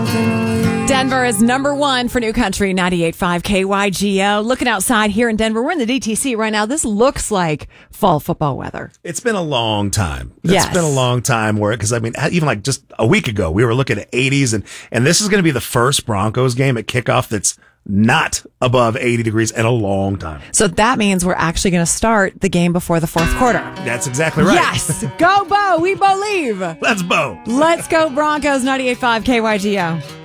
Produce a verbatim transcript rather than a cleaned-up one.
Denver is number one for New Country, ninety-eight point five K Y G O. Looking outside here in Denver, we're in the D T C right now. This looks like fall football weather. It's been a long time. It's Yes. been a long time where, because I mean, even like just a week ago, we were looking at eighties, and, and this is going to be the first Broncos game at kickoff that's not above eighty degrees in a long time. So that means we're actually going to start the game before the fourth quarter. That's exactly right. Yes. Go, Bo. We believe. Let's Bo. Let's go, Broncos, ninety-eight point five K Y G O.